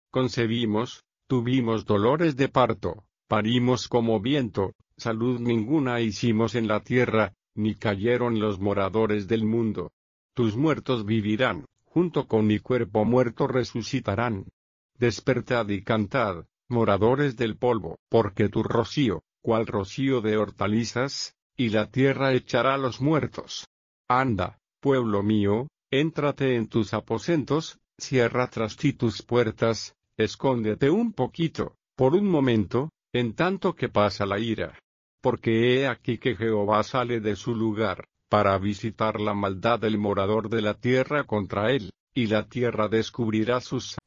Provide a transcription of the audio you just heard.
concebimos, tuvimos dolores de parto, parimos como viento, salud ninguna hicimos en la tierra, ni cayeron los moradores del mundo. Tus muertos vivirán, junto con mi cuerpo muerto resucitarán. Despertad y cantad, moradores del polvo, porque tu rocío, cual rocío de hortalizas, y la tierra echará los muertos. Anda, pueblo mío, éntrate en tus aposentos, cierra tras ti tus puertas, escóndete un poquito, por un momento, en tanto que pasa la ira. Porque he aquí que Jehová sale de su lugar, para visitar la maldad del morador de la tierra contra él, y la tierra descubrirá sus